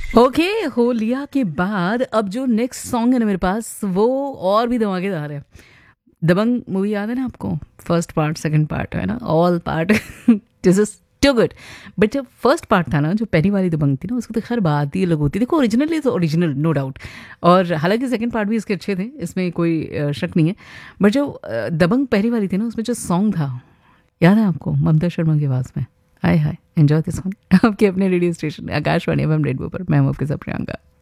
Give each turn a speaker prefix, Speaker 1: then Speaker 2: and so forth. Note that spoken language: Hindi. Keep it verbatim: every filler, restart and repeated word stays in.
Speaker 1: ओके okay, होलिया के बाद अब जो नेक्स्ट सॉन्ग है ना मेरे पास वो और भी धमाकेदार है। दबंग मूवी याद है ना आपको? फर्स्ट पार्ट, सेकंड पार्ट, है ना, all part. This is to good. But जब फर्स्ट पार्ट था ना, जो पहली वाली दबंग थी ना, उसको तो खैर बात ही अलग होती। देखो original is original, no doubt. और हालांकि सेकंड पार्ट भी इसके अच्छे थे, इसमें कोई अ, शक नहीं है। बट जो अ, दबंग पहली वाली थी ना, उसमें जो सॉन्ग था, याद है आपको? ममता शर्मा की आवाज़ में। हाय हाय, एंजॉय दिस वन। आपके अपने radio station Akashvani F M radio पर मैं हूं आपके साथ प्रियंका।